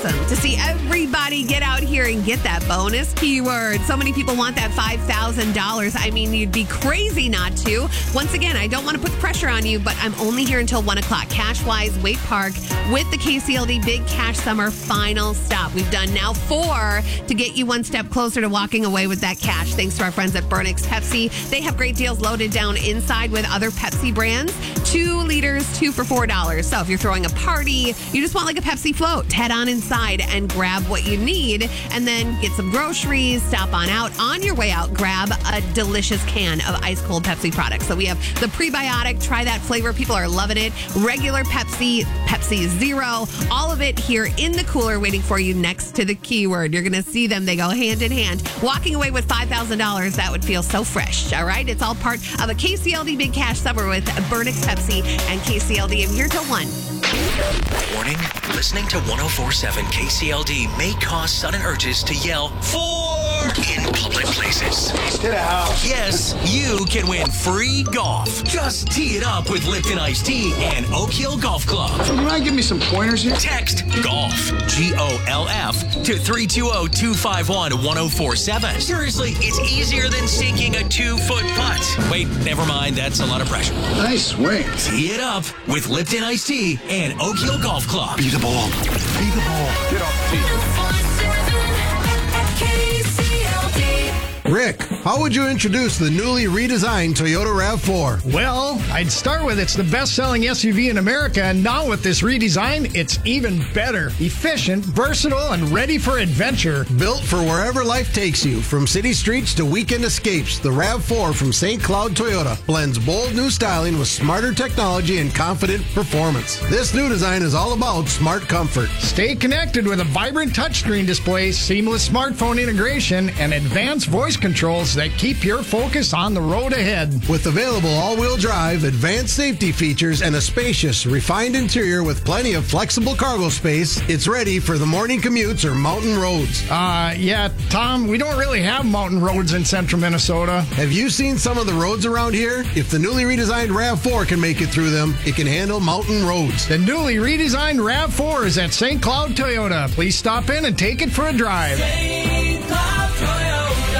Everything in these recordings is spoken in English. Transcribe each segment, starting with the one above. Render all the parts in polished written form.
awesome to see everybody get out here and get that bonus keyword. So many people want that $5,000. I mean, you'd be crazy not to. Once again, I don't want to put pressure on you, but I'm only here until 1 o'clock. Cash-wise, Wake Park with the KCLD Big Cash Summer final stop. We've done now 4 to get you one step closer to walking away with that cash. Thanks to our friends at Burnix Pepsi. They have great deals loaded down inside with other Pepsi brands. 2 liters, 2 for $4. So if you're throwing a party, you just want like a Pepsi float, head on inside and grab what you need and then get some groceries, stop on out. On your way out, grab a delicious can of ice cold Pepsi products. So we have the prebiotic, try that flavor. People are loving it. Regular Pepsi, Pepsi Zero, all of it here in the cooler waiting for you next to the keyword. You're going to see them. They go hand in hand. Walking away with $5,000, that would feel so fresh. All right. It's all part of a KCLD Big Cash Summer with Burnix Pepsi and KCLD. I'm here till 1. Warning, listening to 104.7 KCLD may cause sudden urges to yell, "4!" in public places. Get out. Yes, you can win free golf. Just tee it up with Lipton Iced Tea and Oak Hill Golf Club. So you want to give me some pointers here? Text GOLF, GOLF, to 320-251-1047. Seriously, it's easier than sinking a 2-foot putt. Wait, never mind, that's a lot of pressure. Nice swing. Tee it up with Lipton Iced Tea and Oak Hill Golf Club. Be the ball. Be the ball. Get off the tee. Rick, how would you introduce the newly redesigned Toyota RAV4? Well, I'd start with it's the best-selling SUV in America, and now with this redesign, it's even better. Efficient, versatile, and ready for adventure. Built for wherever life takes you, from city streets to weekend escapes, the RAV4 from St. Cloud Toyota blends bold new styling with smarter technology and confident performance. This new design is all about smart comfort. Stay connected with a vibrant touchscreen display, seamless smartphone integration, and advanced voice controls that keep your focus on the road ahead. With available all-wheel drive, advanced safety features, and a spacious, refined interior with plenty of flexible cargo space, it's ready for the morning commutes or mountain roads. Yeah, Tom, we don't really have mountain roads in central Minnesota. Have you seen some of the roads around here? If the newly redesigned RAV4 can make it through them, it can handle mountain roads. The newly redesigned RAV4 is at St. Cloud Toyota. Please stop in and take it for a drive. St. Cloud Toyota.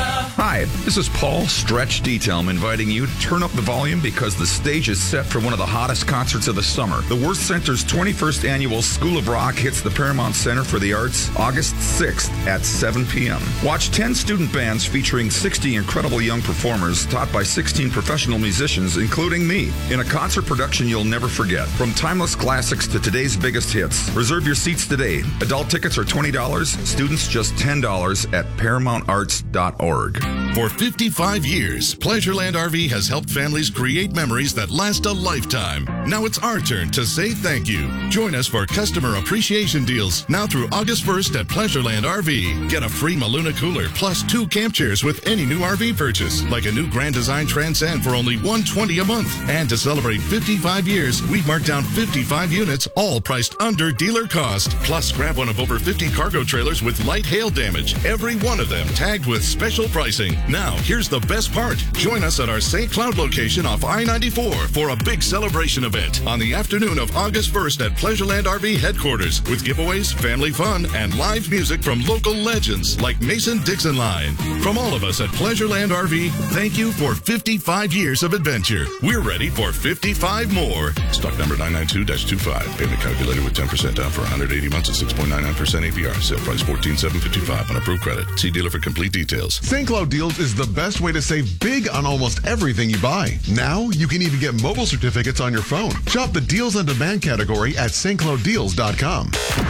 Hi, this is Paul Stretch Detail. Inviting you to turn up the volume because the stage is set for one of the hottest concerts of the summer. The Worth Center's 21st annual School of Rock hits the Paramount Center for the Arts August 6th at 7 p.m. Watch 10 student bands featuring 60 incredible young performers taught by 16 professional musicians, including me, in a concert production you'll never forget. From timeless classics to today's biggest hits. Reserve your seats today. Adult tickets are $20, students just $10 at ParamountArts.org. For 55 years, Pleasureland RV has helped families create memories that last a lifetime. Now it's our turn to say thank you. Join us for customer appreciation deals now through August 1st at Pleasureland RV. Get a free Maluna cooler plus 2 camp chairs with any new RV purchase, like a new Grand Design Transcend for only $120 a month. And to celebrate 55 years, we've marked down 55 units, all priced under dealer cost. Plus, grab one of over 50 cargo trailers with light hail damage, every one of them tagged with special pricing. Now, here's the best part. Join us at our St. Cloud location off I-94 for a big celebration event on the afternoon of August 1st at Pleasureland RV headquarters with giveaways, family fun, and live music from local legends like Mason-Dixon Line. From all of us at Pleasureland RV, thank you for 55 years of adventure. We're ready for 55 more. Stock number 992-25. Payment calculated with 10% down for 180 months at 6.99% APR. Sale price $14,755 on approved credit. See dealer for complete details. St. Cloud Deals is the best way to save big on almost everything you buy. Now, you can even get mobile certificates on your phone. Shop the Deals on Demand category at stclouddeals.com.